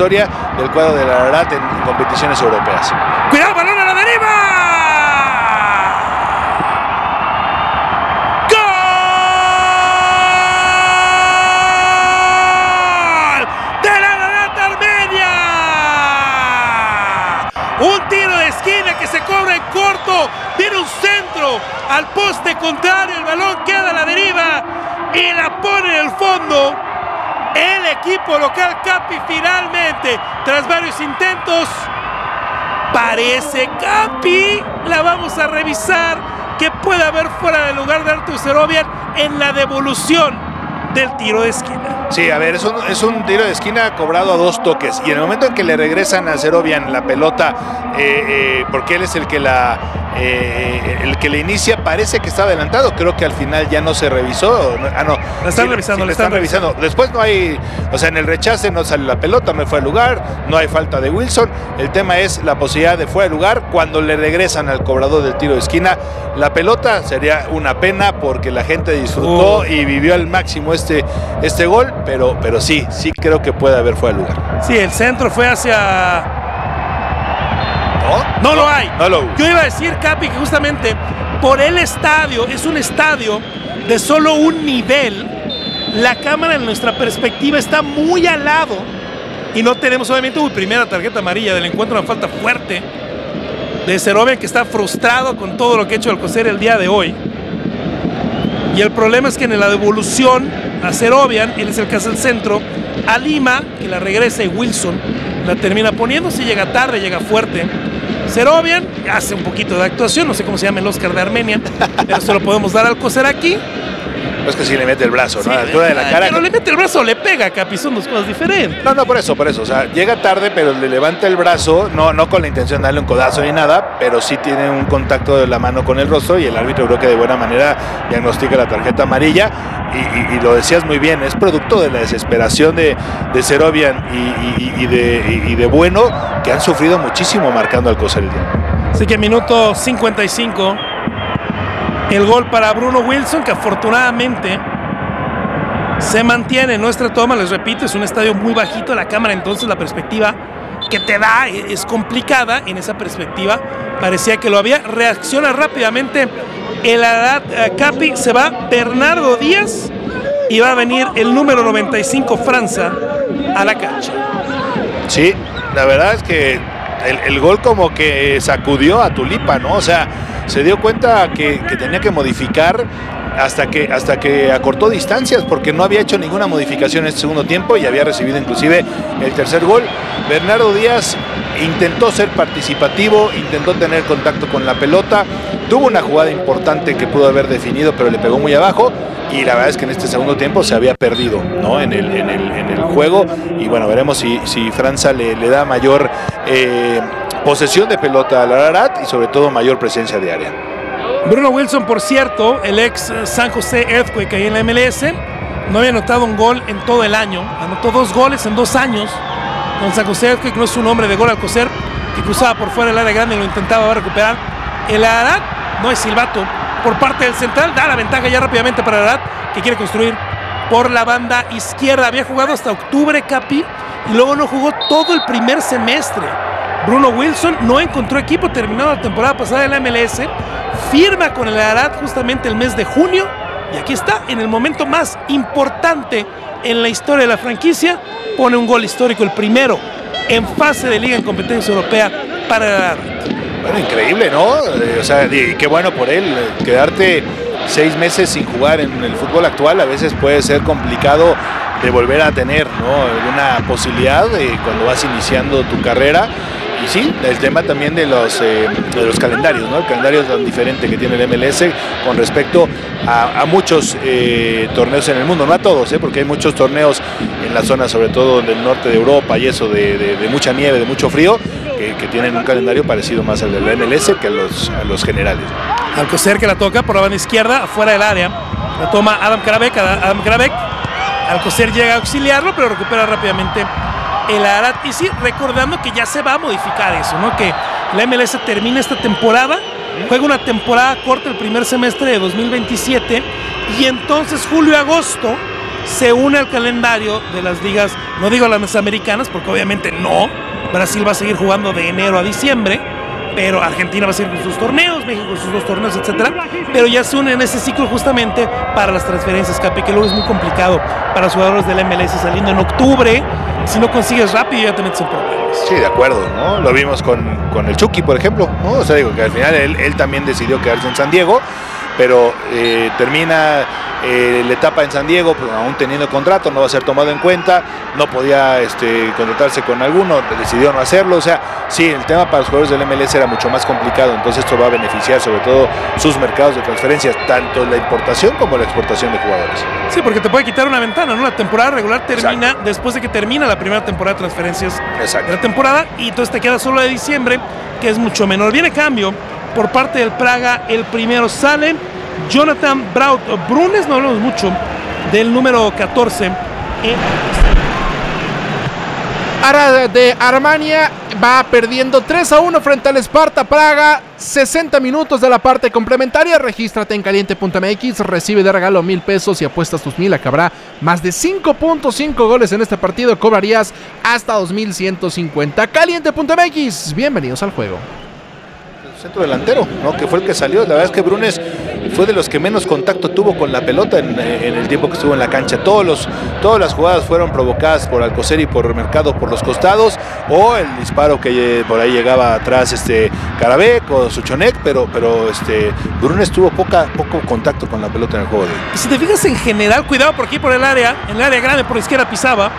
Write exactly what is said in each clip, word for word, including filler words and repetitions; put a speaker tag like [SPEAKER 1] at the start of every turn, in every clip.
[SPEAKER 1] historia del cuadro del Ararat en, en competiciones europeas.
[SPEAKER 2] ¡Cuidado, balón a la deriva! ¡Gol! ¡Del Ararat Armenia! Un tiro de esquina que se cobra en corto. Tiene un centro al poste contrario. El balón queda a la deriva y la pone en el fondo. El equipo local, Capi, finalmente, tras varios intentos, parece, Capi, la vamos a revisar, que puede haber fuera del lugar de Artur Serovian en la devolución del tiro de esquina.
[SPEAKER 1] Sí, a ver, es un, es un tiro de esquina cobrado a dos toques, y en el momento en que le regresan a Serovian la pelota, eh, eh, porque él es el que la eh, el que le inicia, parece que está adelantado. Creo que al final ya no se revisó. Ah, no.
[SPEAKER 2] La están
[SPEAKER 1] sí,
[SPEAKER 2] revisando,
[SPEAKER 1] sí,
[SPEAKER 2] la
[SPEAKER 1] están,
[SPEAKER 2] están
[SPEAKER 1] revisando. revisando. Después no hay, o sea, en el rechace no sale la pelota, no fue al lugar, no hay falta de Wilson. El tema es la posibilidad de fuera de lugar cuando le regresan al cobrador del tiro de esquina. La pelota sería una pena porque la gente disfrutó uh. y vivió al máximo este, este gol, pero, pero sí, sí creo que puede haber fuera de lugar.
[SPEAKER 2] Sí, el centro fue hacia...
[SPEAKER 1] ¿No?
[SPEAKER 2] No lo hay.
[SPEAKER 1] No lo...
[SPEAKER 2] Yo iba a decir, Capi, que justamente por el estadio, es un estadio de solo un nivel, la cámara en nuestra perspectiva está muy al lado y no tenemos obviamente una primera tarjeta amarilla del encuentro, una falta fuerte de Serovian, que está frustrado con todo lo que ha hecho Alcocer el día de hoy. Y el problema es que en la devolución a Serovian, él es el que hace el centro, a Lima, que la regresa, y Wilson la termina poniendo. Si llega tarde, llega fuerte. Serovian hace un poquito de actuación, no sé cómo se llama el Oscar de Armenia, pero se lo podemos dar al Alcocer aquí.
[SPEAKER 1] Es que sí le mete el brazo, ¿no?
[SPEAKER 2] Sí,
[SPEAKER 1] a la altura de la cara.
[SPEAKER 2] Pero le mete el brazo o le pega, Capi, son dos cosas diferentes.
[SPEAKER 1] No, no, por eso, por eso. O sea, llega tarde, pero le levanta el brazo, no, no con la intención de darle un codazo ni nada, pero sí tiene un contacto de la mano con el rostro y el árbitro creo que de buena manera diagnostica la tarjeta amarilla. Y, y, y lo decías muy bien, es producto de la desesperación de, de Serovian y, y, y, de, y de Bueno, que han sufrido muchísimo marcando al Alcocer el día.
[SPEAKER 2] Así que minuto cincuenta y cinco. El gol para Bruno Wilson, que afortunadamente se mantiene en nuestra toma. Les repito, es un estadio muy bajito, la cámara, entonces la perspectiva que te da es complicada. En esa perspectiva parecía que lo había. Reacciona rápidamente el Ararat, uh, Capi. Se va Bernardo Díaz y va a venir el número noventa y cinco, Franza, a la cancha.
[SPEAKER 1] Sí, la verdad es que el, el gol como que sacudió a Tulipa, ¿no? O sea, se dio cuenta que, que tenía que modificar hasta que, hasta que acortó distancias, porque no había hecho ninguna modificación en este segundo tiempo y había recibido inclusive el tercer gol. Bernardo Díaz intentó ser participativo, intentó tener contacto con la pelota, tuvo una jugada importante que pudo haber definido, pero le pegó muy abajo. Y la verdad es que en este segundo tiempo se había perdido, ¿no? en, el, en, el, en el juego. Y bueno, veremos si, si Franza le, le da mayor eh, posesión de pelota al Ararat y sobre todo mayor presencia de área.
[SPEAKER 2] Bruno Wilson, por cierto, el ex San José Earthquake ahí en la M L S, no había anotado un gol en todo el año. Anotó dos goles en dos años con San José Earthquake. No es un hombre de gol Alcocer, que cruzaba por fuera del área grande y lo intentaba recuperar. El Ararat, no es silbato por parte del central, da la ventaja ya rápidamente para Ararat, que quiere construir por la banda izquierda. Había jugado hasta octubre, Capi, y luego no jugó todo el primer semestre. Bruno Wilson no encontró equipo, terminó la temporada pasada en la M L S, firma con el Ararat justamente el mes de junio, y aquí está, en el momento más importante en la historia de la franquicia, pone un gol histórico, el primero en fase de liga en competencia europea para el Ararat.
[SPEAKER 1] Bueno, increíble, ¿no? Eh, o sea, y qué bueno por él. Quedarte seis meses sin jugar en el fútbol actual a veces puede ser complicado de volver a tener, ¿no? Alguna posibilidad de cuando vas iniciando tu carrera. Y sí, el tema también de los, eh, de los calendarios, ¿no? El calendario tan diferente que tiene el M L S con respecto a, a muchos eh, torneos en el mundo, no a todos, ¿eh? Porque hay muchos torneos en la zona, sobre todo del norte de Europa y eso, de, de, de mucha nieve, de mucho frío, que, que tienen un calendario parecido más al del M L S que a los, a los generales.
[SPEAKER 2] Alcocer, que la toca por la banda izquierda, afuera del área, la toma Adam Karabek, Adam Karabek. Alcocer llega a auxiliarlo, pero recupera rápidamente el Ararat. Y sí, recordando que ya se va a modificar eso, ¿no? Que la M L S termina esta temporada, juega una temporada corta el primer semestre de dos mil veintisiete, y entonces julio-agosto se une al calendario de las ligas, no digo las americanas, porque obviamente no. Brasil va a seguir jugando de enero a diciembre, pero Argentina va a seguir con sus torneos, México con sus dos torneos, etcétera. Pero ya se une en ese ciclo justamente para las transferencias, Capi, que luego es muy complicado para los jugadores del M L S saliendo en octubre. Si no consigues rápido, ya te metes en problemas.
[SPEAKER 1] Sí, de acuerdo, ¿no? Lo vimos con, con el Chucky, por ejemplo, ¿no? O sea, digo que al final él, él también decidió quedarse en San Diego, pero eh, termina eh, la etapa en San Diego, pues, aún teniendo contrato, no va a ser tomado en cuenta, no podía este, contratarse con alguno, decidió no hacerlo. O sea, sí, el tema para los jugadores del M L S era mucho más complicado, entonces esto va a beneficiar sobre todo sus mercados de transferencias, tanto la importación como la exportación de jugadores.
[SPEAKER 2] Sí, porque te puede quitar una ventana, ¿no? La temporada regular termina
[SPEAKER 1] Exacto.
[SPEAKER 2] después de que termina la primera temporada de transferencias
[SPEAKER 1] Exacto.
[SPEAKER 2] de la temporada, y entonces te queda solo de diciembre, que es mucho menor. Viene cambio por parte del Praga. El primero sale Jonathan Braut Brunes, no hablamos mucho del número catorce. En...
[SPEAKER 3] Ara de Armania va perdiendo tres a uno frente al Sparta Praga. sesenta minutos de la parte complementaria. Regístrate en caliente punto m x, recibe de regalo mil pesos y apuestas tus mil a que habrá más de cinco punto cinco goles en este partido. Cobrarías hasta dos mil ciento cincuenta. caliente punto m x, bienvenidos al juego.
[SPEAKER 1] Centro delantero, ¿no? Que fue el que salió. La verdad es que Brunes fue de los que menos contacto tuvo con la pelota en, en el tiempo que estuvo en la cancha. Todos los, todas las jugadas fueron provocadas por Alcocer y por Mercado por los costados, o el disparo que por ahí llegaba atrás este Karabek o Suchonek, pero, pero este Brunes tuvo poca, poco contacto con la pelota en el juego de hoy.
[SPEAKER 2] Y si te fijas en general, cuidado por aquí por el área, en el área grande por la izquierda pisaba.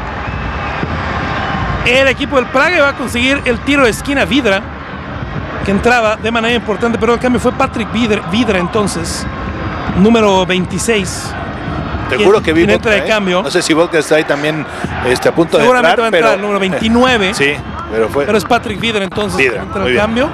[SPEAKER 2] El equipo del Praga va a conseguir el tiro de esquina. Vidra, que entraba de manera importante, pero el cambio fue Patrick Vidra, Vidra entonces, número veintiséis.
[SPEAKER 1] Te juro que vi
[SPEAKER 2] Vodka,
[SPEAKER 1] Vodka,
[SPEAKER 2] de
[SPEAKER 1] ¿eh?
[SPEAKER 2] cambio.
[SPEAKER 1] No sé si Vodka está ahí también este, a punto
[SPEAKER 2] Seguramente
[SPEAKER 1] de entrar,
[SPEAKER 2] va a entrar
[SPEAKER 1] pero...
[SPEAKER 2] el número veintinueve.
[SPEAKER 1] Sí, pero fue...
[SPEAKER 2] Pero es Patrick Vidra entonces.
[SPEAKER 1] Vidra,
[SPEAKER 2] entra
[SPEAKER 1] muy
[SPEAKER 2] el
[SPEAKER 1] bien.
[SPEAKER 2] cambio.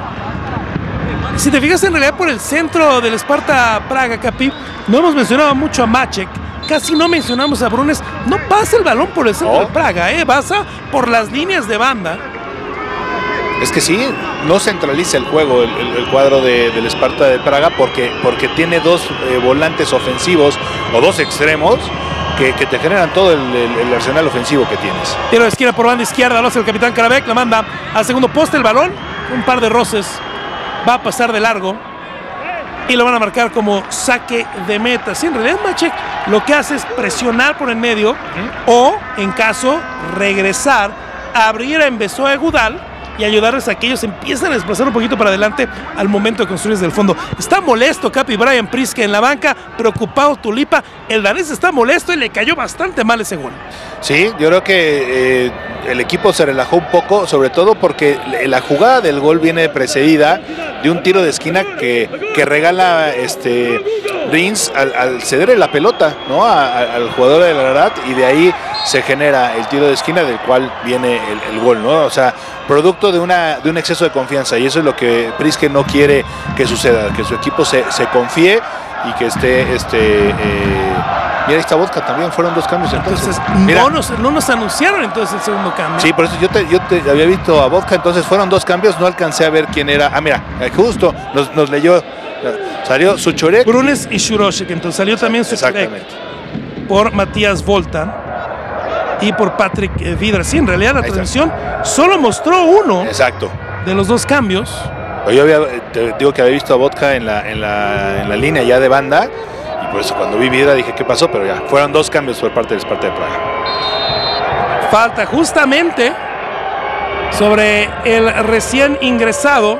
[SPEAKER 2] Si te fijas en realidad por el centro del Sparta Praga, Capi, no hemos mencionado mucho a Maciek, casi no mencionamos a Brunes. No pasa el balón por el centro
[SPEAKER 1] No.
[SPEAKER 2] del Praga, ¿eh? Pasa por las líneas de banda.
[SPEAKER 1] Es que sí, no centraliza el juego el, el, el cuadro de, del Sparta de Praga porque, porque tiene dos eh, volantes ofensivos o dos extremos que, que te generan todo el, el, el arsenal ofensivo que tienes.
[SPEAKER 2] Tiro de esquina por banda izquierda, lo hace el capitán Karabek, la manda al segundo poste, el balón, un par de roces, va a pasar de largo y lo van a marcar como saque de meta. Sí, en realidad Maciek lo que hace es presionar por en medio, uh-huh. o en caso regresar, abrir a Mbessoa Gudal y ayudarles a que ellos empiezan a desplazar un poquito para adelante al momento de construir desde el fondo. Está molesto Capi Brian Priske en la banca, preocupado Tulipa. El danés está molesto y le cayó bastante mal ese gol.
[SPEAKER 1] Sí, yo creo que eh, el equipo se relajó un poco, sobre todo porque la jugada del gol viene precedida de un tiro de esquina que, que regala este Rins al, al cederle la pelota, ¿no? A, a, al jugador del Ararat, y de ahí se genera el tiro de esquina del cual viene el, el gol, ¿no? O sea, producto de, una, de un exceso de confianza, y eso es lo que Priske no quiere que suceda, que su equipo se, se confíe y que esté este eh, mira, ahí está Vodka también, fueron dos cambios entonces,
[SPEAKER 2] entonces
[SPEAKER 1] mira.
[SPEAKER 2] no, nos, no nos anunciaron entonces el segundo cambio.
[SPEAKER 1] Sí, por eso yo te, yo te había visto a Vodka, entonces fueron dos cambios, no alcancé a ver quién era. Ah, mira, justo nos, nos leyó, salió Suchorek,
[SPEAKER 2] Brunes y Shuroshek, entonces salió también Suchorek por Matías Volta y por Patrick eh, Vidra. Sí, en realidad la
[SPEAKER 1] ahí
[SPEAKER 2] transmisión
[SPEAKER 1] está.
[SPEAKER 2] Solo mostró uno
[SPEAKER 1] Exacto.
[SPEAKER 2] de los dos cambios.
[SPEAKER 1] Yo había, te digo que había visto a Vodka en la, en la, en la línea ya de banda, y por eso cuando vi Vidra dije qué pasó, pero ya, fueron dos cambios por parte del Sparta de Praga.
[SPEAKER 2] Falta justamente sobre el recién ingresado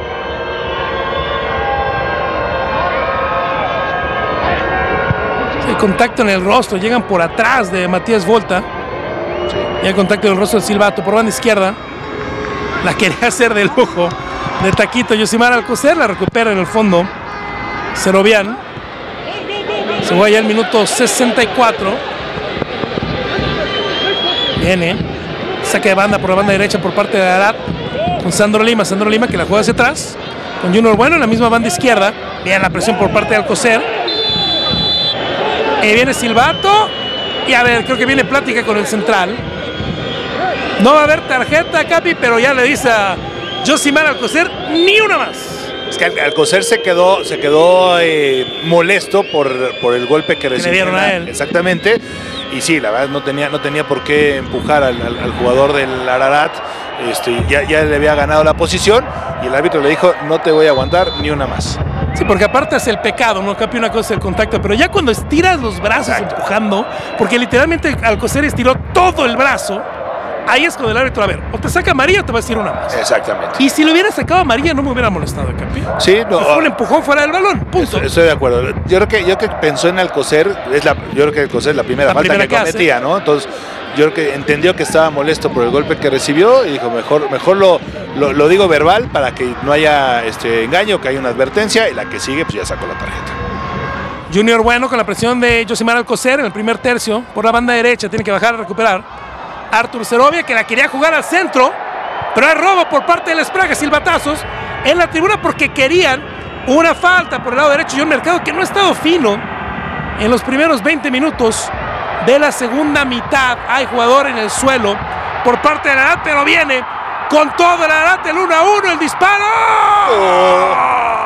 [SPEAKER 2] el contacto en el rostro, llegan por atrás de Matías Volta.
[SPEAKER 1] Sí.
[SPEAKER 2] Y el contacto en el rostro del Silvato por banda izquierda. La quería hacer de lujo de taquito Yosimar Alcocer, la recupera en el fondo Serovian. Se va ya el minuto sesenta y cuatro. Viene saque de banda por la banda derecha por parte de Arat con Sandro Lima, Sandro Lima que la juega hacia atrás con Junior Bueno en la misma banda izquierda. Bien la presión por parte de Alcocer. Y viene Silvato y a ver, creo que viene plática con el central. No va a haber tarjeta, Capi, pero ya le dice a Yosimar Alcocer, ni una más.
[SPEAKER 1] Es que Al- Alcocer se quedó, se quedó eh, molesto por, por el golpe que recibió.
[SPEAKER 2] le dieron a él.
[SPEAKER 1] Exactamente. Y sí, la verdad no tenía, no tenía por qué empujar al, al, al jugador del Ararat. Este, ya, ya le había ganado la posición y el árbitro le dijo, no te voy a aguantar ni una más.
[SPEAKER 2] Sí, porque aparte es el pecado, no Capi, una cosa es el contacto, pero ya cuando estiras los brazos
[SPEAKER 1] Exacto.
[SPEAKER 2] empujando, porque literalmente Alcocer estiró todo el brazo, ahí es cuando el árbitro, a ver, o te saca amarilla o te va a decir una más.
[SPEAKER 1] Exactamente.
[SPEAKER 2] Y si le hubiera sacado amarilla no me hubiera molestado, Capi.
[SPEAKER 1] Sí, no,
[SPEAKER 2] Fue un empujón fuera del balón, punto.
[SPEAKER 1] Estoy, estoy de acuerdo. Yo creo que yo creo que pensó en Alcocer, es la, yo creo que Alcocer es la primera
[SPEAKER 2] La
[SPEAKER 1] falta
[SPEAKER 2] primera
[SPEAKER 1] que
[SPEAKER 2] que hace.
[SPEAKER 1] cometía, ¿no? Entonces, yo creo que entendió que estaba molesto por el golpe que recibió y dijo, mejor, mejor lo, lo, lo digo verbal para que no haya este engaño, que haya una advertencia, y la que sigue, pues ya sacó la tarjeta.
[SPEAKER 2] Junior Bueno con la presión de Josimar Alcocer en el primer tercio, por la banda derecha, tiene que bajar a recuperar. Artur Serovia, que la quería jugar al centro, pero hay robo por parte de Les Praga, silbatazos en la tribuna porque querían una falta por el lado derecho. John Mercado, que no ha estado fino en los primeros veinte minutos de la segunda mitad. Hay jugador en el suelo por parte de Ararat, pero viene con todo el Ararat, el uno a uno, el disparo.
[SPEAKER 1] Oh.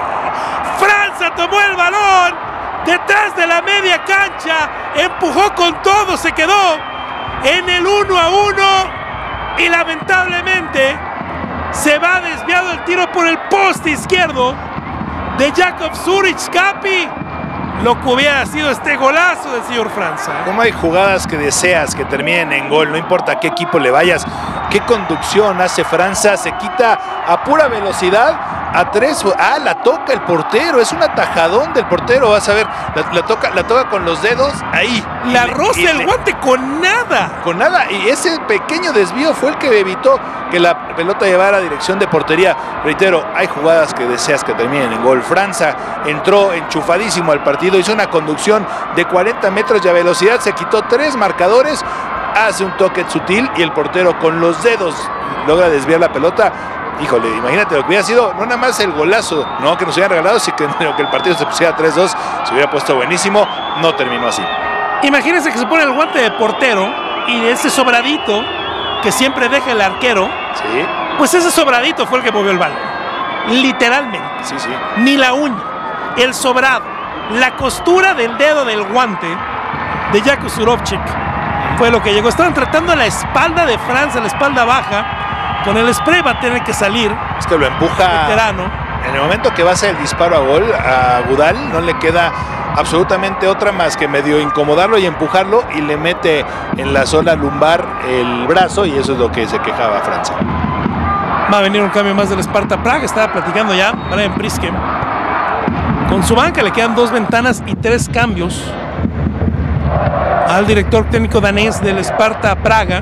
[SPEAKER 2] Francia tomó el balón detrás de la media cancha, empujó con todo, se quedó en el uno a uno y lamentablemente se va desviado el tiro por el poste izquierdo de Jakub Zurich. Capi, lo que hubiera sido este golazo del señor Francia.
[SPEAKER 1] ¿Cómo hay jugadas que deseas que terminen en gol? No importa a qué equipo le vayas. ¿Qué conducción hace Francia? Se quita a pura velocidad a tres. Ah, la toca el portero. Es un atajadón del portero. Vas a ver, la, la toca, la toca con los dedos ahí.
[SPEAKER 2] La
[SPEAKER 1] Y le-
[SPEAKER 2] roza
[SPEAKER 1] y
[SPEAKER 2] el
[SPEAKER 1] le-
[SPEAKER 2] guante con nada.
[SPEAKER 1] Con nada. Y ese pequeño desvío fue el que evitó que la pelota llevara a dirección de portería. Reitero, hay jugadas que deseas que terminen en gol. Francia entró enchufadísimo al partido. Hizo una conducción de cuarenta metros de velocidad. Se quitó tres marcadores. Hace un toque sutil y el portero con los dedos logra desviar la pelota. Híjole, imagínate lo que hubiera sido, no nada más el golazo, no que nos hubieran regalado, sino que, que el partido se pusiera tres dos, se hubiera puesto buenísimo. No terminó así.
[SPEAKER 2] Imagínense que se pone el guante de portero y ese sobradito que siempre deja el arquero,
[SPEAKER 1] Sí,
[SPEAKER 2] pues ese sobradito fue el que movió el balón. Literalmente.
[SPEAKER 1] sí, sí.
[SPEAKER 2] Ni la uña, el sobrado, la costura del dedo del guante de Jakub Zurovchik fue lo que llegó. Estaban tratando a la espalda de Francia, la espalda baja. Con el spray va a tener que salir.
[SPEAKER 1] Es que lo empuja.
[SPEAKER 2] Veterano.
[SPEAKER 1] En el momento que va a hacer el disparo a gol a Gudal, no le queda absolutamente otra más que medio incomodarlo y empujarlo, y le mete en la zona lumbar el brazo, y eso es lo que se quejaba Francia.
[SPEAKER 2] Va a venir un cambio más del Sparta Praga. Estaba platicando ya Brian Priske. Con su banca le quedan dos ventanas y tres cambios al director técnico danés del Sparta Praga.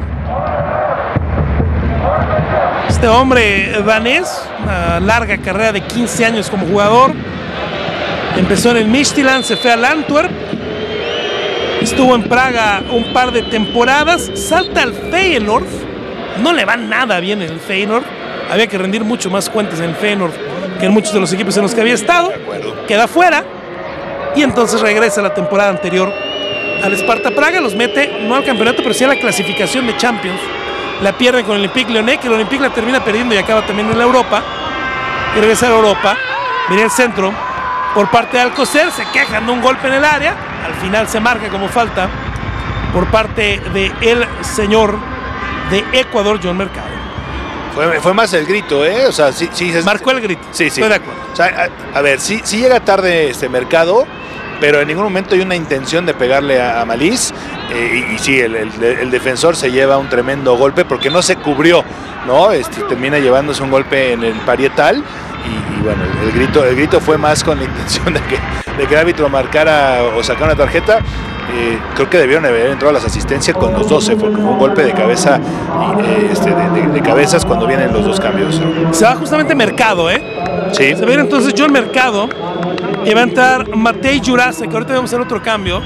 [SPEAKER 2] Este hombre danés, una larga carrera de quince años como jugador. Empezó en el Midtjylland, se fue al Antwerp. Estuvo en Praga un par de temporadas. Salta al Feyenoord. No le va nada bien en el Feyenoord. Había que rendir mucho más cuentas en el Feyenoord que en muchos de los equipos en los que había estado.
[SPEAKER 1] De acuerdo.
[SPEAKER 2] Queda fuera. Y entonces regresa a la temporada anterior al Sparta Praga. Los mete no al campeonato, pero sí a la clasificación de Champions. La pierde con el Olympique Lyonnais, que el Olympique la termina perdiendo y acaba también en la Europa. Y regresa a la Europa. Viene el centro por parte de Alcocer. Se quejan de un golpe en el área. Al final se marca como falta por parte del señor de Ecuador, John Mercado.
[SPEAKER 1] Fue, fue más el grito, ¿eh? O sea, sí, sí.
[SPEAKER 2] Marcó el grito.
[SPEAKER 1] Sí, sí.
[SPEAKER 2] Estoy de acuerdo.
[SPEAKER 1] O sea, a, a ver, sí, sí llega tarde este Mercado, pero en ningún momento hay una intención de pegarle a, a Maliz. Eh, y, y sí, el, el, el defensor se lleva un tremendo golpe porque no se cubrió, ¿no? Este, termina llevándose un golpe en el parietal. Y, y bueno, el, el grito el grito fue más con la intención de que, de que el árbitro marcara o sacara una tarjeta. Eh, creo que debieron haber entrado las asistencias con los doce, porque fue un golpe de cabeza y, eh, este, de, de, de cabezas cuando vienen los dos cambios.
[SPEAKER 2] Se va justamente Mercado, ¿eh?
[SPEAKER 1] Sí.
[SPEAKER 2] Se va a ir entonces John Mercado y va a entrar Matej Jurasek, que ahorita vamos a hacer otro cambio.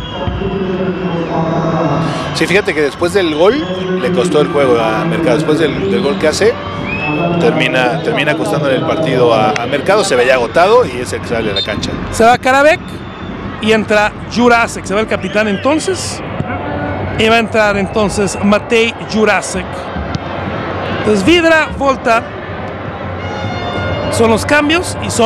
[SPEAKER 1] Sí, fíjate que después del gol le costó el juego a Mercado. Después del, del gol que hace, termina, termina costándole el partido a, a Mercado. Se veía agotado y es el que sale de la cancha.
[SPEAKER 2] Se va Karabek y entra Jurasek. Se va el capitán entonces. Y va a entrar entonces Matej Jurasek. Entonces Vidra, Volta son los cambios y son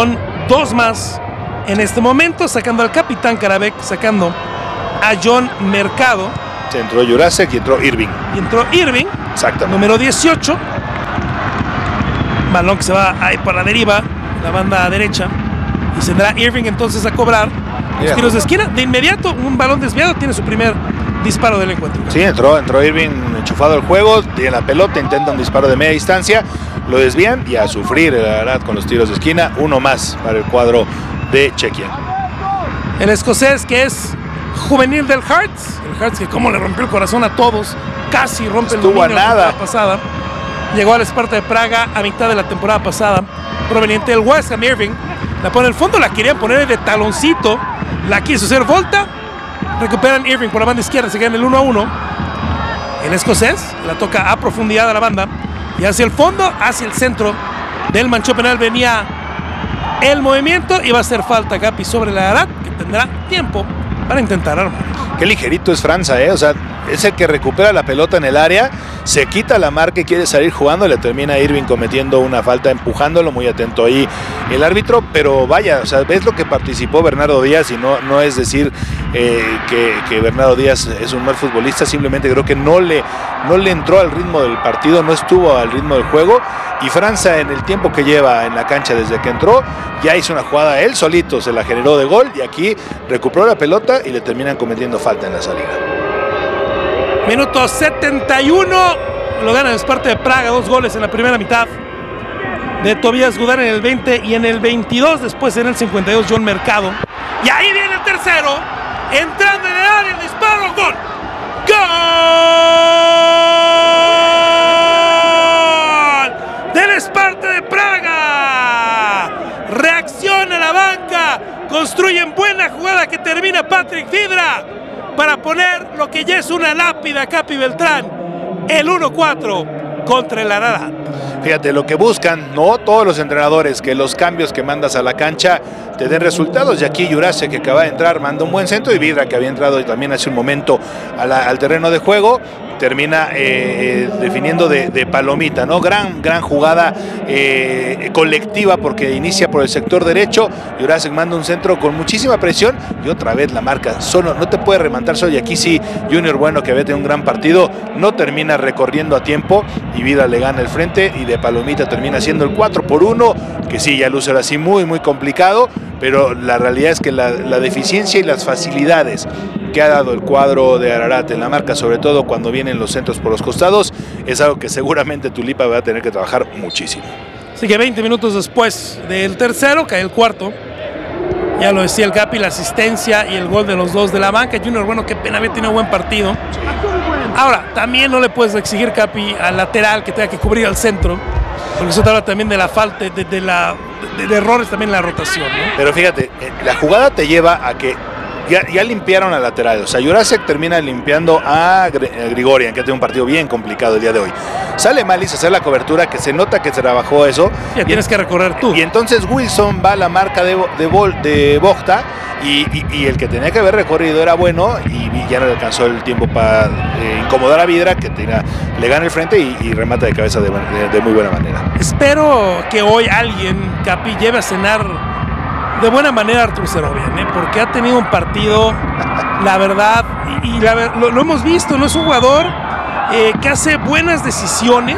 [SPEAKER 2] dos más en este momento, sacando al capitán Karabek, sacando a John Mercado.
[SPEAKER 1] Se entró Jurasek y entró Irving.
[SPEAKER 2] Y entró Irving,
[SPEAKER 1] exactamente,
[SPEAKER 2] número dieciocho. Balón que se va ahí por la deriva, la banda derecha. Y tendrá Irving entonces a cobrar los yeah. tiros de esquina. De inmediato, un balón desviado tiene su primer disparo del encuentro.
[SPEAKER 1] Sí, entró, entró Irving enchufado al juego, tiene la pelota, intenta un disparo de media distancia, lo desvían y a sufrir, la verdad, con los tiros de esquina. Uno más para el cuadro de Chequia.
[SPEAKER 2] El escocés, que es juvenil del Hearts, el Hearts que como le rompió el corazón a todos, casi rompe
[SPEAKER 1] Estuvo
[SPEAKER 2] el dominio
[SPEAKER 1] a nada.
[SPEAKER 2] la pasada. Llegó al Sparta de Praga a mitad de la temporada pasada, proveniente del West Ham. Irving la pone al fondo, la querían poner de taloncito, la quiso hacer volta, recuperan Irving por la banda izquierda, se quedan el uno a uno. El escocés la toca a profundidad a la banda y hacia el fondo, hacia el centro del manchón penal venía el movimiento y va a hacer falta Capi sobre la edad, que tendrá tiempo para intentar armar.
[SPEAKER 1] Qué ligerito es Franza, ¿eh? O sea, es el que recupera la pelota en el área, se quita la marca y quiere salir jugando, le termina Irving cometiendo una falta, empujándolo, muy atento ahí el árbitro, pero vaya, o sea, ves lo que participó Bernardo Díaz y no, no es decir eh, que, que Bernardo Díaz es un mal futbolista, simplemente creo que no le, no le entró al ritmo del partido, no estuvo al ritmo del juego, y Franza en el tiempo que lleva en la cancha desde que entró, ya hizo una jugada él solito, se la generó de gol y aquí recuperó la pelota y le terminan cometiendo falta en la salida.
[SPEAKER 2] Minuto setenta y uno, lo gana el Sparta de Praga, dos goles en la primera mitad de Tobías Gudán en el veinte y en el veintidós, después en el cincuenta y dos John Mercado. Y ahí viene el tercero, entrando en el área, el disparo, gol. ¡Gol! Del Sparta de Praga. Reacciona la banca, construyen buena jugada que termina Patrick Vydra para poner lo que ya es una lápida, Capi Beltrán, el uno cuatro contra el Ararat.
[SPEAKER 1] Fíjate, lo que buscan, no todos los entrenadores, que los cambios que mandas a la cancha te den resultados. Y aquí Jurasek, que acaba de entrar, manda un buen centro, y Vydra, que había entrado también hace un momento a la, al terreno de juego, termina eh, definiendo de, de palomita, ¿no? Gran, gran jugada eh, colectiva, porque inicia por el sector derecho, Jurasek manda un centro con muchísima presión y otra vez la marca, solo, no te puede rematar solo, y aquí sí, Junior Bueno, que había tenido un gran partido, no termina recorriendo a tiempo y Vydra le gana el frente y de palomita termina siendo el cuatro por uno, que sí, ya luce así muy, muy complicado, pero la realidad es que la, la deficiencia y las facilidades que ha dado el cuadro de Ararat en la marca, sobre todo cuando vienen los centros por los costados, es algo que seguramente Tulipa va a tener que trabajar muchísimo.
[SPEAKER 2] Así que veinte minutos después del tercero, cae el cuarto. Ya lo decía el Capi, la asistencia y el gol de los dos de la banca. Junior Bueno, qué pena, había tenido un buen partido. Sí. Ahora, también no le puedes exigir, Capi, al lateral que tenga que cubrir al centro, porque eso te habla también de la falta, de, de, la, de, de errores también en la rotación, ¿no?
[SPEAKER 1] Pero fíjate, la jugada te lleva a que Ya, ya limpiaron al lateral, o sea, Jurasek termina limpiando a Grigorian, que ha tenido un partido bien complicado el día de hoy. Sale Malis a hacer la cobertura, que se nota que se trabajó eso.
[SPEAKER 2] Ya y tienes que recorrer tú.
[SPEAKER 1] Y entonces Wilson va a la marca de, de, Bol, de Bogta, y, y, y el que tenía que haber recorrido era Bueno, y, y ya no le alcanzó el tiempo para eh, incomodar a Vydra, que tenía, le gana el frente y, y remata de cabeza de, de, de muy buena manera.
[SPEAKER 2] Espero que hoy alguien, Capi, lleve a cenar de buena manera a Artur Serovian, ¿eh? Porque ha tenido un partido, la verdad, y, y la, lo, lo hemos visto, no es un jugador eh, que hace buenas decisiones,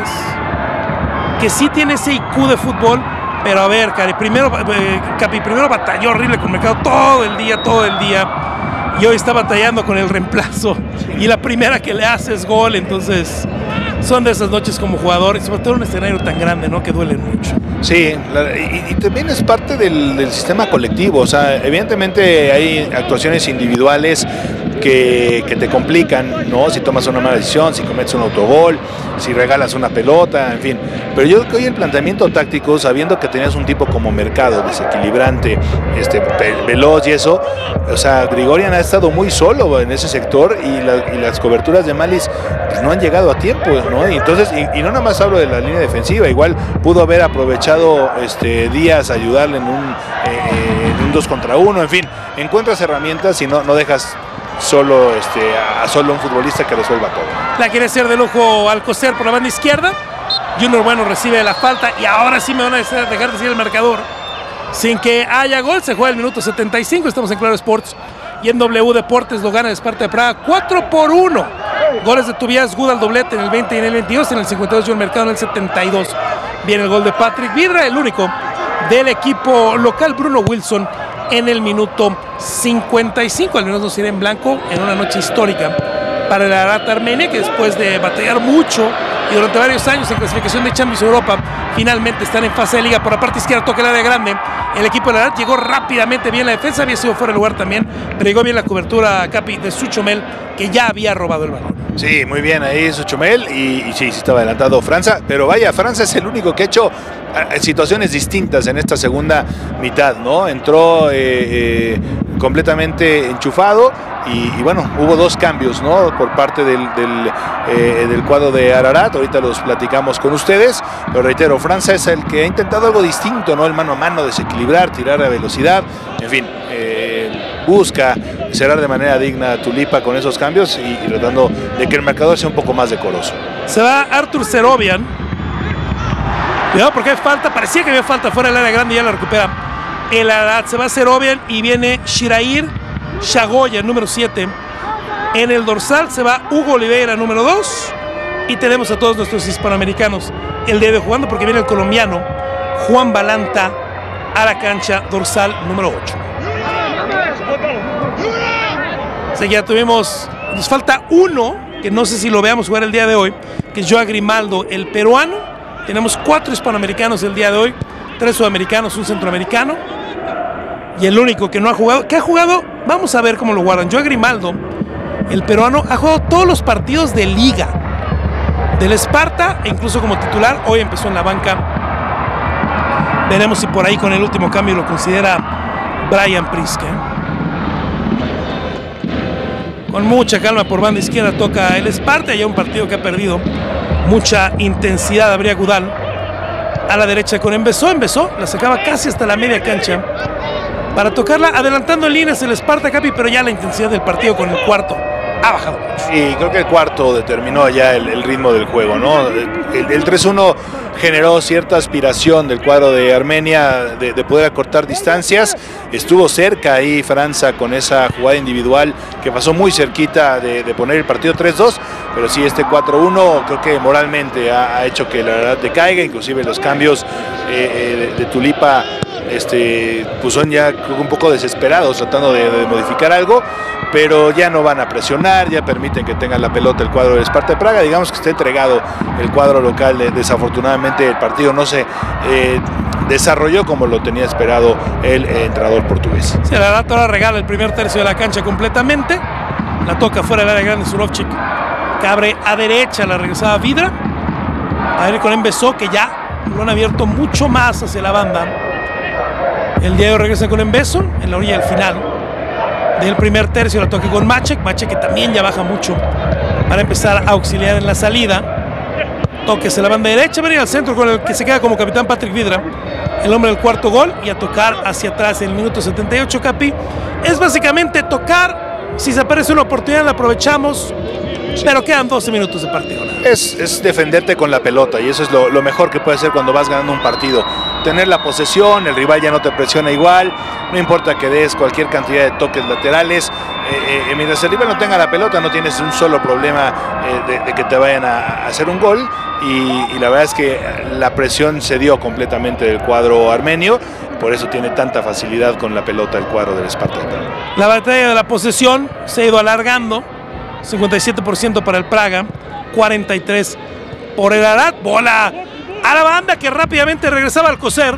[SPEAKER 2] que sí tiene ese I Q de fútbol, pero a ver, Cari, primero, eh, Capi, primero batalló horrible con Mercado todo el día, todo el día, y hoy está batallando con el reemplazo, y la primera que le hace es gol, entonces son de esas noches como jugador, y sobre todo en un escenario tan grande, ¿no? Que duele mucho.
[SPEAKER 1] Sí, la, y, y también es parte del, del sistema colectivo, o sea, evidentemente hay actuaciones individuales que, que te complican, ¿no? Si tomas una mala decisión, si cometes un autogol, si regalas una pelota, en fin. Pero yo creo que hoy el planteamiento táctico, sabiendo que tenías un tipo como Mercado, desequilibrante, este, veloz y eso, o sea, Grigorian ha estado muy solo en ese sector y, la, y las coberturas de Malis pues, no han llegado a tiempo, ¿no? Y entonces, y, y no nada más hablo de la línea defensiva, igual pudo haber aprovechado este, Díaz a ayudarle en un, eh, en un dos contra uno, en fin, encuentras herramientas y no, no dejas solo este, a solo un futbolista que resuelva todo.
[SPEAKER 2] La quiere hacer de lujo Alcocer por la banda izquierda. Junior Bueno recibe la falta y ahora sí me van a dejar decir el marcador. sin que haya gol. Se juega el minuto setenta y cinco. Estamos en Claro Sports y en W Deportes. Lo gana el Sparta de Praga cuatro por uno. Goles de Tobias Gud al doblete en el veinte y en el veintidós. En el cincuenta y dos John Mercado en el setenta y dos. Viene el gol de Patrick Vydra, el único del equipo local. Bruno Wilson en el minuto cincuenta y cinco. Al menos nos irá en blanco en una noche histórica para el Ararat Armenia, que después de batallar mucho y durante varios años en clasificación de Champions Europa, finalmente están en fase de liga. Por la parte izquierda toca el área grande. El equipo de Ararat llegó rápidamente bien la defensa, había sido fuera de lugar también, pero llegó bien la cobertura Capi de Suchomel, que ya había robado el balón.
[SPEAKER 1] Sí, muy bien ahí Suchomel y, y sí, sí estaba adelantado Franza, pero vaya, Franza es el único que ha hecho eh, situaciones distintas en esta segunda mitad, ¿no? Entró eh, eh, completamente enchufado y, y bueno, hubo dos cambios, ¿no? Por parte del, del, eh, del cuadro de Ararat, ahorita los platicamos con ustedes, pero reitero, Franza es el que ha intentado algo distinto, ¿no? El mano a mano, desequilibrar, tirar a velocidad, en fin, eh, busca cerrar de manera digna a Tulipa con esos cambios y, y tratando de que el marcador sea un poco más decoroso.
[SPEAKER 2] Se va Artur Serovian. Cuidado porque hay falta, parecía que había falta fuera del área grande y ya la recupera el Ararat. Se va Serovian y viene Shirair Shagoya, número siete. En el dorsal se va Hugo Oliveira, número dos. Y tenemos a todos nuestros hispanoamericanos el día de hoy jugando, porque viene el colombiano Juan Balanta a la cancha, dorsal número ocho. Así que ya tuvimos, nos falta uno, que no sé si lo veamos jugar el día de hoy, que es Joa Grimaldo, el peruano. Tenemos cuatro hispanoamericanos el día de hoy, tres sudamericanos, un centroamericano. Y el único que no ha jugado, que ha jugado, vamos a ver cómo lo guardan. Joa Grimaldo, el peruano, ha jugado todos los partidos de liga del Sparta, e incluso como titular. Hoy empezó en la banca. Veremos si por ahí con el último cambio lo considera Brian Priske. Con mucha calma por banda izquierda toca el Sparta, ya un partido que ha perdido mucha intensidad. Habría Gudal a la derecha con Embesó. Embesó la sacaba casi hasta la media cancha para tocarla, adelantando en líneas el Sparta, Capi, pero ya la intensidad del partido con el cuarto ha bajado mucho.
[SPEAKER 1] Sí, creo que el cuarto determinó ya el, el ritmo del juego, ¿no? El, el tres uno generó cierta aspiración del cuadro de Armenia de, de poder acortar distancias. Estuvo cerca ahí Franza con esa jugada individual que pasó muy cerquita de, de poner el partido tres dos, pero sí, este cuatro uno creo que moralmente ha, ha hecho que la verdad decaiga, inclusive los cambios eh, de, de Tulipa este, pues son ya un poco desesperados tratando de, de modificar algo, pero ya no van a presionar, ya permiten que tenga la pelota el cuadro de Sparta de Praga. Digamos que está entregado el cuadro local. Desafortunadamente el partido no se eh, desarrolló como lo tenía esperado el eh, entrenador portugués.
[SPEAKER 2] Se la da ahora, regala el primer tercio de la cancha completamente, la toca fuera del área grande Surovchik, que abre a derecha, la regresaba Vydra, a ver con Embesó, que ya lo han abierto mucho más hacia la banda. El Diego regresa con Embesó en la orilla del final del primer tercio, la toque con Maciek, Maciek que también ya baja mucho para empezar a auxiliar en la salida. Toques en la banda derecha, venir al centro con el que se queda como capitán Patrick Vydra, el hombre del cuarto gol, y a tocar hacia atrás en el minuto setenta y ocho, Capi. Es básicamente tocar, si se aparece una oportunidad la aprovechamos, sí, pero quedan doce minutos de partido.
[SPEAKER 1] Es, es defenderte con la pelota, y eso es lo, lo mejor que puede hacer cuando vas ganando un partido. Tener la posesión, el rival ya no te presiona igual, no importa que des cualquier cantidad de toques laterales, eh, eh, mientras el rival no tenga la pelota no tienes un solo problema eh, de, de que te vayan a, a hacer un gol, y, y la verdad es que la presión se dio completamente del cuadro armenio, por eso tiene tanta facilidad con la pelota el cuadro del Sparta.
[SPEAKER 2] La batalla de la posesión se ha ido alargando, cincuenta y siete por ciento para el Praga, cuarenta y tres por ciento por el Ararat. Bola a la banda que rápidamente regresaba Alcocer.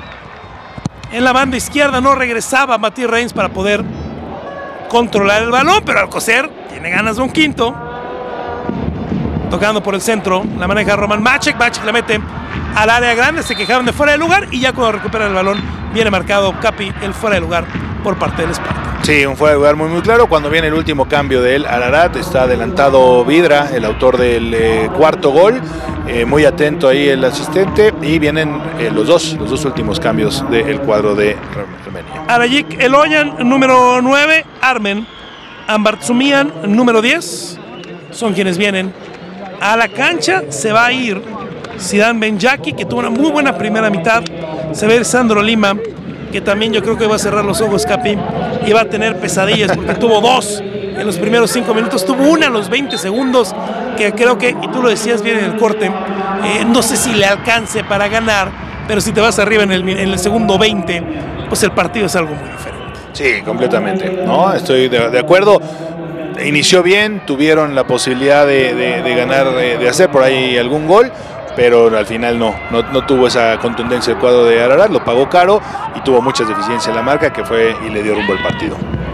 [SPEAKER 2] En la banda izquierda no regresaba Matías Reins para poder controlar el balón, pero Alcocer tiene ganas de un quinto. Tocando por el centro, la maneja Roman Maciek. Maciek la mete al área grande, se quejaron de fuera de lugar, y ya cuando recupera el balón viene marcado, Capi, el fuera de lugar por parte del Sparta.
[SPEAKER 1] Sí, un fuera de lugar muy muy claro. Cuando viene el último cambio del Ararat, está adelantado Vydra, el autor del eh, cuarto gol, eh, muy atento ahí el asistente, y vienen eh, los dos los dos últimos cambios del cuadro de Armenia.
[SPEAKER 2] Arayik Eloyan, número nueve, Armen Ambartsumian, número diez, son quienes vienen a la cancha. Se va a ir Zidane Benjaki, que tuvo una muy buena primera mitad. Se va a ir Sandro Lima que también yo creo que va a cerrar los ojos, Capi, y va a tener pesadillas, porque tuvo dos en los primeros cinco minutos, tuvo una en los veinte segundos, que creo que, y tú lo decías bien en el corte, eh, no sé si le alcance para ganar, pero si te vas arriba en el, en el segundo veinte, pues el partido es algo muy diferente.
[SPEAKER 1] Sí, completamente, ¿no? Estoy de, de acuerdo. Inició bien, tuvieron la posibilidad de, de, de ganar, de, de hacer por ahí algún gol, pero al final no, no, no tuvo esa contundencia el cuadro de Ararat, lo pagó caro y tuvo muchas deficiencias en la marca, que fue y le dio rumbo al partido.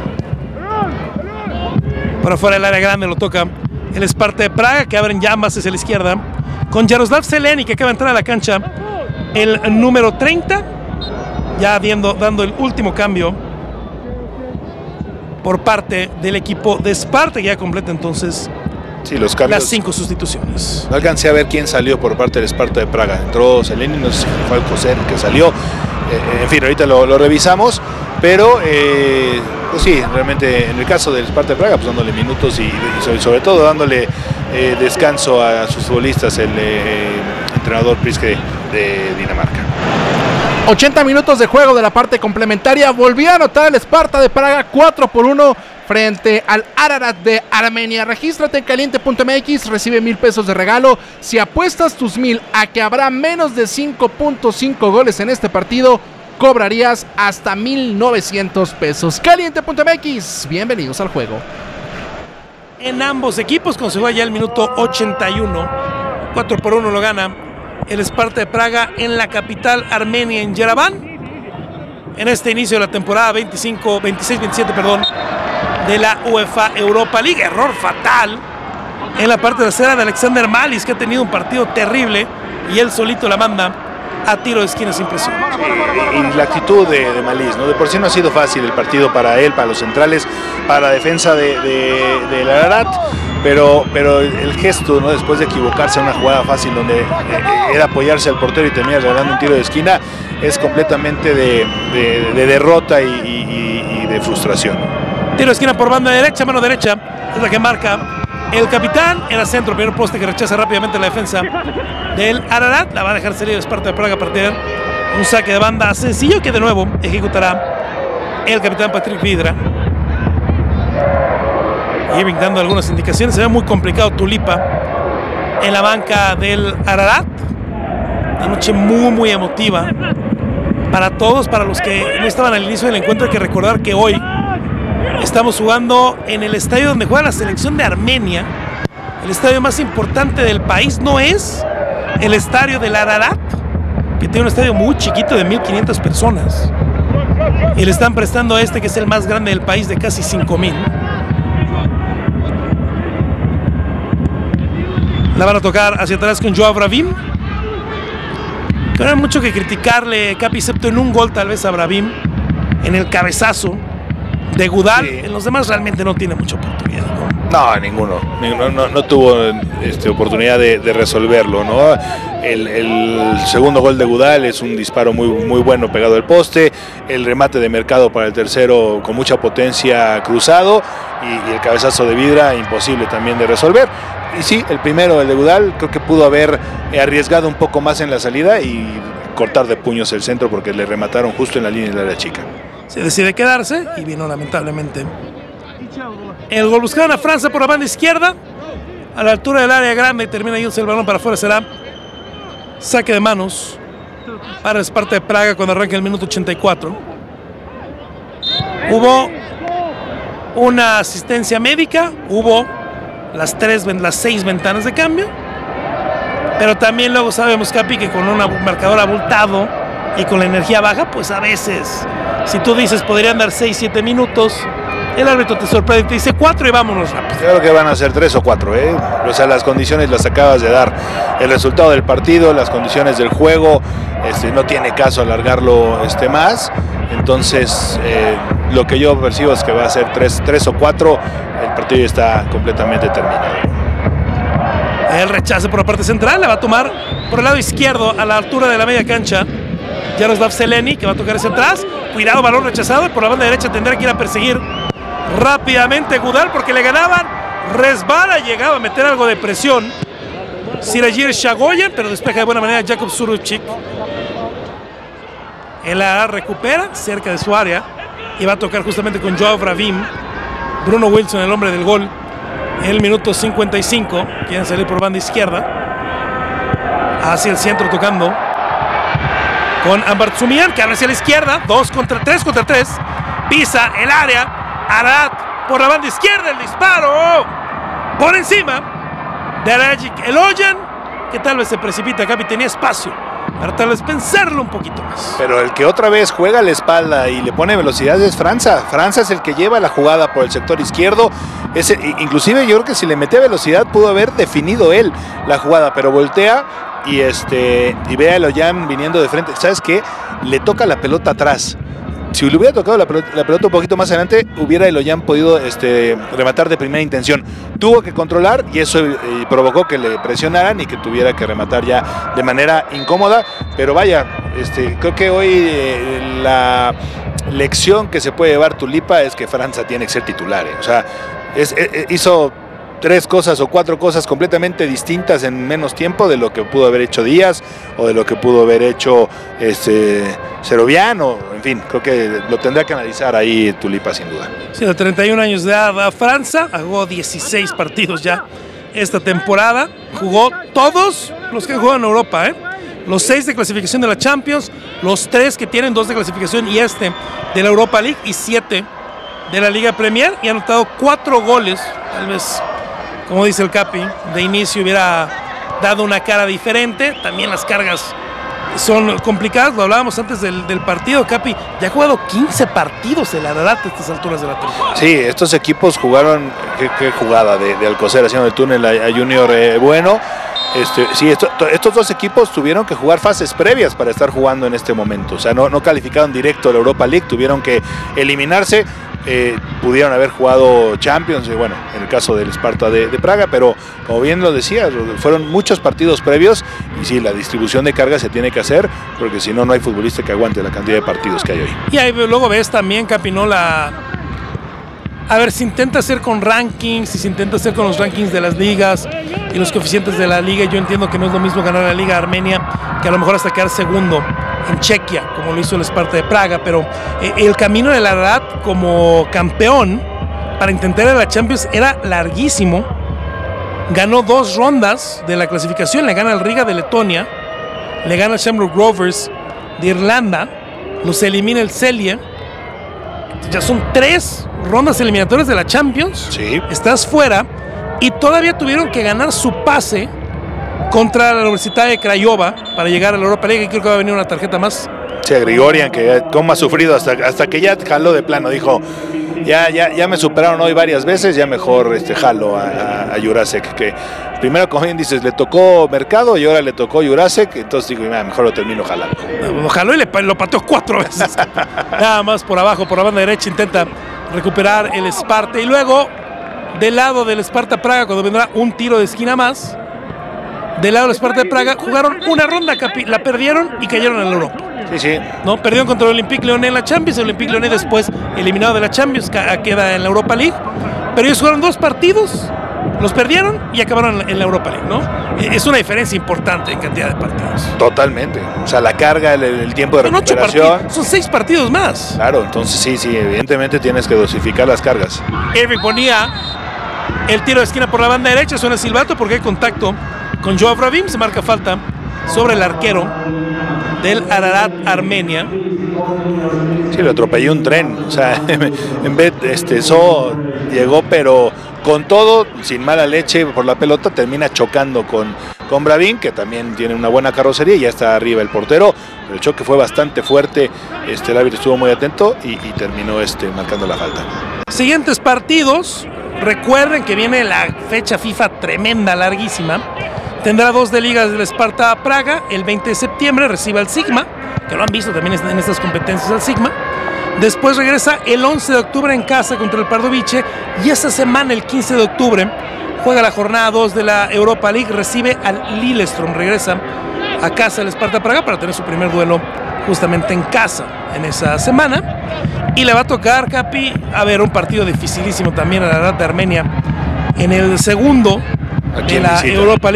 [SPEAKER 2] Por afuera del área grande lo toca el Sparta de Praga, que abren llamas hacia la izquierda, con Jaroslav Zeleny, que acaba de entrar a la cancha, el número treinta, ya viendo, dando el último cambio por parte del equipo de Sparta, que ya completa entonces
[SPEAKER 1] sí, los cambios,
[SPEAKER 2] las cinco sustituciones.
[SPEAKER 1] No alcancé a ver quién salió por parte del Sparta de Praga. Entró Zeleny, no sé si fue Alcocer que salió. Eh, en fin, ahorita lo, lo revisamos, pero eh, pues sí, realmente en el caso del Sparta de Praga, pues dándole minutos y, y sobre, sobre todo dándole eh, descanso a sus futbolistas, el eh, entrenador Priske de Dinamarca.
[SPEAKER 3] ochenta minutos de juego de la parte complementaria. Volvió a anotar el Sparta de Praga cuatro por uno frente al Ararat de Armenia. Regístrate en caliente punto m x, recibe mil pesos de regalo. Si apuestas tus mil a que habrá menos de cinco punto cinco goles en este partido, cobrarías hasta mil novecientos pesos. caliente punto m x, bienvenidos al juego.
[SPEAKER 2] En ambos equipos, cuando se juega ya el minuto ochenta y uno, cuatro por uno lo gana el Sparta de Praga en la capital armenia, en Yerevan, en este inicio de la temporada veinticinco, veintiséis veintisiete, perdón, de la UEFA Europa League. Error fatal en la parte trasera de Alexander Malis, que ha tenido un partido terrible, y él solito la manda a tiro de esquina sin presión.
[SPEAKER 1] Sí, y la actitud de, de Malis, ¿no? De por sí no ha sido fácil el partido para él, para los centrales, para la defensa de, de, de la Ararat, pero, pero el gesto, ¿no? Después de equivocarse en una jugada fácil donde eh, era apoyarse al portero y termina regalando un tiro de esquina, es completamente de, de, de derrota y, y, y de frustración.
[SPEAKER 2] Tiro de esquina por banda derecha, mano derecha, es la que marca el capitán. Era centro, primer poste que rechaza rápidamente la defensa del Ararat. La va a dejar salir el Sparta de Praga a partir de un saque de banda sencillo que de nuevo ejecutará el capitán Patrick Vidra. Y dando algunas indicaciones. Se ve muy complicado Tulipa en la banca del Ararat. Una noche muy muy emotiva para todos, para los que no estaban al inicio del encuentro. Hay que recordar que hoy estamos jugando en el estadio donde juega la selección de Armenia, el estadio más importante del país. No es el estadio del Ararat, que tiene un estadio muy chiquito de mil quinientas personas, y le están prestando a este, que es el más grande del país, de casi cinco mil. La van a tocar hacia atrás con Joao Bravim, que no hay mucho que criticarle, Capi, excepto en un gol tal vez a Bravim, en el cabezazo de Gudal. Sí. En los demás realmente no tiene mucha oportunidad, ¿no?
[SPEAKER 1] No, ninguno. ninguno no, no tuvo este, oportunidad de, de resolverlo, ¿no? El, el segundo gol de Gudal es un disparo muy, muy bueno pegado al poste. El remate de Mercado para el tercero con mucha potencia cruzado. Y, y el cabezazo de Vidra imposible también de resolver. Y sí, el primero, el de Gudal, creo que pudo haber arriesgado un poco más en la salida y cortar de puños el centro, porque le remataron justo en la línea del área chica.
[SPEAKER 2] Se decide quedarse y vino lamentablemente el gol. Buscaron a Francia por la banda izquierda, a la altura del área grande, y termina yéndose el balón para afuera. Será saque de manos para el Sparta de Praga cuando arranca el minuto ochenta y cuatro. Hubo una asistencia médica, hubo las, tres, las seis ventanas de cambio, pero también luego sabemos, Capi, que con un marcador abultado y con la energía baja, pues a veces, si tú dices podrían dar seis, siete minutos, el árbitro te sorprende y te dice cuatro y vámonos rápido.
[SPEAKER 1] Creo que van a ser tres o cuatro, ¿eh? O sea, las condiciones las acabas de dar. El resultado del partido, las condiciones del juego, este, no tiene caso alargarlo este, más. Entonces, eh, lo que yo percibo es que va a ser tres, tres o cuatro. El partido ya está completamente terminado.
[SPEAKER 2] El rechace por la parte central, la va a tomar por el lado izquierdo a la altura de la media cancha Jaroslav Zeleny, que va a tocar hacia atrás. Cuidado, balón rechazado, y por la banda derecha tendrá que ir a perseguir rápidamente Gudal, porque le ganaban. Resbala, llegaba a meter algo de presión Sirajir Shagoyen, pero despeja de buena manera Jakub Suruchik. El Ararat recupera cerca de su área y va a tocar justamente con Joao Bravim. Bruno Wilson, el hombre del gol, en el minuto cincuenta y cinco. Quieren salir por banda izquierda. Hacia el centro tocando con Ambartsumian, que abre hacia la izquierda. Dos contra tres contra tres. Pisa el área. Ararat por la banda izquierda. El disparo por encima de Aragic Eloyan, que tal vez se precipita, Capi. Tenía espacio para tal vez pensarlo un poquito más.
[SPEAKER 1] Pero el que otra vez juega a la espalda y le pone velocidad es Franza. Franza es el que lleva la jugada por el sector izquierdo. Ese, inclusive yo creo que si le metía velocidad pudo haber definido él la jugada, pero voltea y este y ve a Eloyan viniendo de frente. ¿Sabes qué? Le toca la pelota atrás. Si le hubiera tocado la pelota, la pelota un poquito más adelante, hubiera Eloyan podido este, rematar de primera intención. Tuvo que controlar y eso eh, provocó que le presionaran y que tuviera que rematar ya de manera incómoda. Pero vaya, este, creo que hoy eh, la lección que se puede llevar Tulipa es que Franza tiene que ser titular. Eh. O sea, es, es, hizo tres cosas o cuatro cosas completamente distintas en menos tiempo de lo que pudo haber hecho Díaz o de lo que pudo haber hecho este, Serovian, o en fin, creo que lo tendrá que analizar ahí Tulipa sin duda.
[SPEAKER 2] Sí, de treinta y un años de edad a Franza, jugó dieciséis partidos ya esta temporada, jugó todos los que han jugado en Europa, ¿eh? Los seis de clasificación de la Champions, los tres que tienen dos de clasificación y este de la Europa League y siete de la Liga Premier, y ha anotado cuatro goles. Tal vez, como dice el Capi, de inicio hubiera dado una cara diferente. También las cargas son complicadas, lo hablábamos antes del, del partido. Capi ya ha jugado quince partidos el Ararat a estas alturas de la temporada.
[SPEAKER 1] Sí, estos equipos jugaron, qué, qué jugada de, de Alcocer haciendo el túnel a, a Junior eh, Bueno. Este, sí, esto, estos dos equipos tuvieron que jugar fases previas para estar jugando en este momento. O sea, no, no calificaron directo a la Europa League, tuvieron que eliminarse. Eh, pudieron haber jugado Champions, eh, bueno, en el caso del Sparta de, de Praga, pero como bien lo decías, fueron muchos partidos previos y sí, la distribución de carga se tiene que hacer, porque si no, no hay futbolista que aguante la cantidad de partidos que hay hoy.
[SPEAKER 2] Y ahí luego ves también, Capi, ¿no? La... A ver, se intenta hacer con rankings, si se intenta hacer con los rankings de las ligas y los coeficientes de la liga. Yo entiendo que no es lo mismo ganar la Liga Armenia que a lo mejor hasta quedar segundo en Chequia, como lo hizo el Sparta de Praga, pero eh, el camino del Ararat como campeón para intentar la Champions era larguísimo. Ganó dos rondas de la clasificación, le gana al Riga de Letonia, le gana al Shamrock Rovers de Irlanda, los elimina el Celje. Ya son tres rondas eliminatorias de la Champions.
[SPEAKER 1] Sí.
[SPEAKER 2] Estás fuera y todavía tuvieron que ganar su pase contra la Universidad de Craiova para llegar a la Europa League, y creo que va a venir una tarjeta más.
[SPEAKER 1] Sí, a Grigorian, que como ha sufrido hasta, hasta que ya jaló de plano, dijo, ya, ya, ya me superaron hoy varias veces, ya mejor este, jalo a, a, a Jurasek, que primero, como bien dices, le tocó Mercado y ahora le tocó Jurasek, entonces digo, mejor lo termino jalando.
[SPEAKER 2] Lo jaló y le, lo pateó cuatro veces. Nada más por abajo, por la banda derecha, intenta recuperar el Sparta, y luego del lado del Sparta Praga, cuando vendrá un tiro de esquina más, del lado del Sparta de Praga, jugaron una ronda, Capi, la perdieron y cayeron en la Europa.
[SPEAKER 1] Sí, sí.
[SPEAKER 2] ¿No? Perdieron contra el Olympique Lyonnais en la Champions, el Olympique Lyonnais después eliminado de la Champions, queda en la Europa League, pero ellos jugaron dos partidos, los perdieron y acabaron en la Europa League, ¿no? Es una diferencia importante en cantidad de partidos.
[SPEAKER 1] Totalmente, o sea, la carga, el, el tiempo de
[SPEAKER 2] son
[SPEAKER 1] recuperación.
[SPEAKER 2] Ocho son seis partidos más.
[SPEAKER 1] Claro, entonces sí, sí, evidentemente tienes que dosificar las cargas.
[SPEAKER 2] Irving ponía el tiro de esquina por la banda derecha, suena el silbato porque hay contacto con Joao Bravim, se marca falta sobre el arquero del Ararat Armenia.
[SPEAKER 1] Sí, lo atropelló un tren, o sea, en vez de este, eso llegó, pero con todo, sin mala leche por la pelota, termina chocando con, con Bravim, que también tiene una buena carrocería y ya está arriba el portero. El choque fue bastante fuerte, este, el árbitro estuvo muy atento y, y terminó este, marcando la falta.
[SPEAKER 2] Siguientes partidos, recuerden que viene la fecha FIFA tremenda, larguísima. Tendrá dos de ligas del Sparta Praga. El veinte de septiembre recibe al Sigma, que lo han visto también en estas competencias al Sigma. Después regresa el once de octubre en casa contra el Pardubice. Y esta semana, el quince de octubre, juega la jornada dos de la Europa League. Recibe al Lillestrøm. Regresa a casa el Sparta Praga para tener su primer duelo justamente en casa en esa semana. Y le va a tocar, Capi, a ver, un partido dificilísimo también a la Ararat de Armenia en el segundo de la Europa League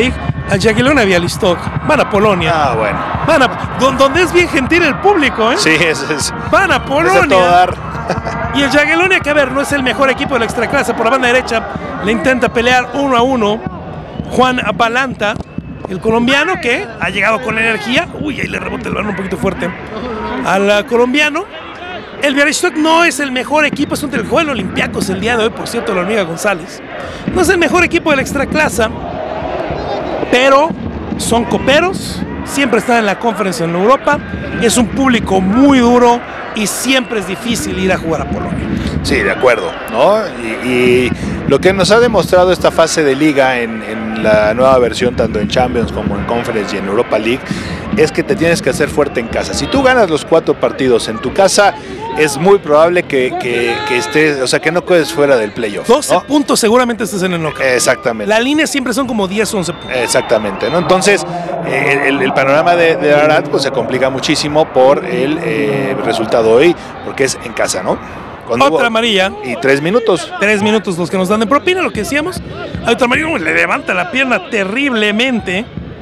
[SPEAKER 2] a Jagiellonia Białystok, van a Polonia.
[SPEAKER 1] Ah, bueno.
[SPEAKER 2] Van a, donde es bien gentil el público, ¿eh?
[SPEAKER 1] Sí, es, es,
[SPEAKER 2] van a Polonia.
[SPEAKER 1] es a todo dar.
[SPEAKER 2] Y el Jagiellonia, que a ver, no es el mejor equipo de la extraclase, por la banda derecha le intenta pelear uno a uno Juan Balanta, el colombiano, que ha llegado con energía. Uy, ahí le rebota el balón un poquito fuerte al colombiano. El Białystok no es el mejor equipo, es un del juego Olympiacos el día de hoy, por cierto, la hormiga González. No es el mejor equipo de la extraclasa, pero son coperos, siempre están en la conferencia en Europa, es un público muy duro y siempre es difícil ir a jugar a Polonia.
[SPEAKER 1] Sí, de acuerdo, ¿no? Y, y lo que nos ha demostrado esta fase de liga en, en la nueva versión, tanto en Champions como en Conference y en Europa League, es que te tienes que hacer fuerte en casa. Si tú ganas los cuatro partidos en tu casa, es muy probable que, que, que estés, o sea, que no quedes fuera del playoff,
[SPEAKER 2] doce
[SPEAKER 1] ¿no?
[SPEAKER 2] puntos seguramente estés en el knockout.
[SPEAKER 1] Exactamente.
[SPEAKER 2] La línea siempre son como diez, once puntos.
[SPEAKER 1] Exactamente, ¿no? Entonces, eh, el, el panorama de, de Ararat pues, se complica muchísimo por el eh, resultado hoy, porque es en casa, ¿no? Cuando
[SPEAKER 2] Otra
[SPEAKER 1] hubo,
[SPEAKER 2] amarilla.
[SPEAKER 1] Y tres minutos.
[SPEAKER 2] Tres minutos los que nos dan de propina, lo que decíamos. Hay otra amarilla, le levanta la pierna terriblemente.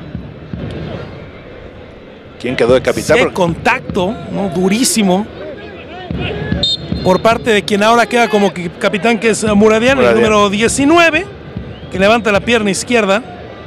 [SPEAKER 1] ¿Quién quedó de capitán?
[SPEAKER 2] Sí, contacto, ¿no? Durísimo. Por parte de quien ahora queda como capitán, que es Muradian, el número diecinueve, que levanta la pierna izquierda.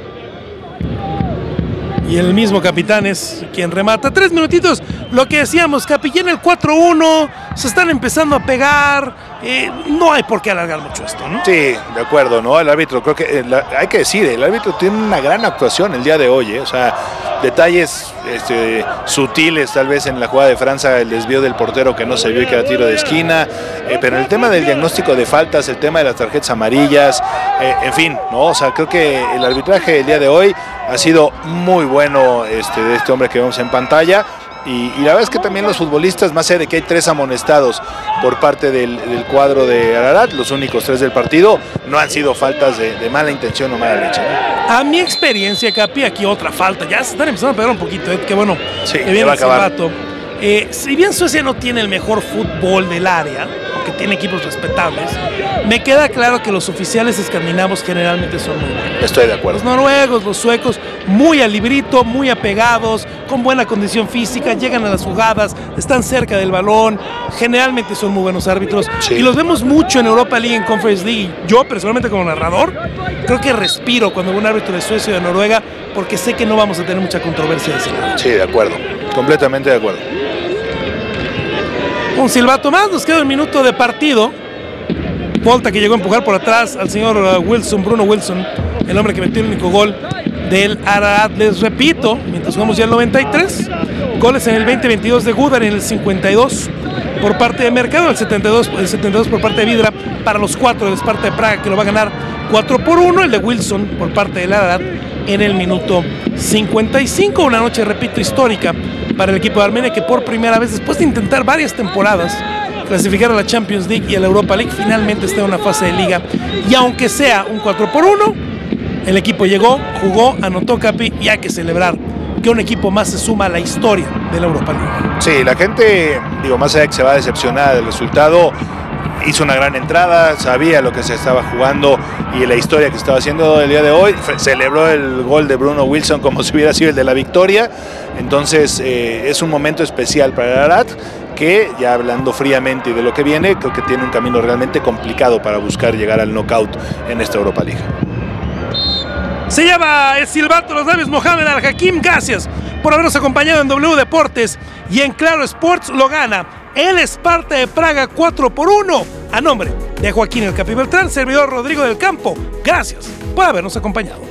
[SPEAKER 2] Y el mismo capitán es quien remata. Tres minutitos, lo que decíamos, Capillán el cuatro uno, se están empezando a pegar. Eh, no hay por qué alargar mucho esto, ¿no?
[SPEAKER 1] Sí, de acuerdo, ¿no? El árbitro, creo que, eh, la, hay que decir, el árbitro tiene una gran actuación el día de hoy, ¿eh? O sea, detalles este, sutiles tal vez en la jugada de Francia, el desvío del portero que no se vio y que era tiro de esquina, eh, pero el tema del diagnóstico de faltas, el tema de las tarjetas amarillas, eh, en fin, ¿no? O sea, creo que el arbitraje el día de hoy ha sido muy bueno este, de este hombre que vemos en pantalla. Y, y la verdad es que también los futbolistas, más allá de que hay tres amonestados por parte del, del cuadro de Ararat, los únicos tres del partido, no han sido faltas de, de mala intención o mala leche, ¿no?
[SPEAKER 2] A mi experiencia, Capi, aquí otra falta. Ya se están empezando a pegar un poquito, ¿eh? Que bueno,
[SPEAKER 1] sí,
[SPEAKER 2] que viene el silbato. Eh, si bien Suecia no tiene el mejor fútbol del área, aunque tiene equipos respetables, me queda claro que los oficiales escandinavos generalmente son muy buenos.
[SPEAKER 1] Estoy de acuerdo.
[SPEAKER 2] Los noruegos, los suecos, muy al librito, muy apegados, con buena condición física, llegan a las jugadas, están cerca del balón, generalmente son muy buenos árbitros. Sí. Y los vemos mucho en Europa League, en Conference League. Yo personalmente como narrador, creo que respiro cuando veo un árbitro de Suecia o de Noruega, porque sé que no vamos a tener mucha controversia de ese lado.
[SPEAKER 1] Sí, de acuerdo, completamente de acuerdo.
[SPEAKER 2] Un silbato más, nos queda un minuto de partido. Volta que llegó a empujar por atrás al señor Wilson, Bruno Wilson, el hombre que metió el único gol del Ararat. Les repito, mientras jugamos ya el noventa y tres, goles en el veinte veintidós de Gudar, en el cincuenta y dos por parte de Mercado, el setenta y dos, el setenta y dos por parte de Vidra, para los cuatro de Sparta de Praga, que lo va a ganar cuatro por uno, el de Wilson por parte del Ararat en el minuto cincuenta y cinco. Una noche, repito, histórica para el equipo de Armenia, que por primera vez, después de intentar varias temporadas clasificar a la Champions League y a la Europa League, finalmente está en una fase de liga. Y aunque sea un cuatro por uno, el equipo llegó, jugó, anotó, Capi, y hay que celebrar que un equipo más se suma a la historia de la Europa League.
[SPEAKER 1] Sí, la gente, digo, más allá de que se va decepcionada del resultado, hizo una gran entrada, sabía lo que se estaba jugando y la historia que estaba haciendo el día de hoy. Celebró el gol de Bruno Wilson como si hubiera sido el de la victoria. Entonces eh, es un momento especial para el Ararat, que ya hablando fríamente de lo que viene, creo que tiene un camino realmente complicado para buscar llegar al knockout en esta Europa League.
[SPEAKER 2] Se llama el silbato los labios Mohamed Al-Hakim. Gracias por habernos acompañado en W Deportes y en Claro Sports. Lo gana el Sparta de Praga cuatro por uno a nombre de Joaquín El Capi Beltrán, servidor Rodrigo del Campo. Gracias por habernos acompañado.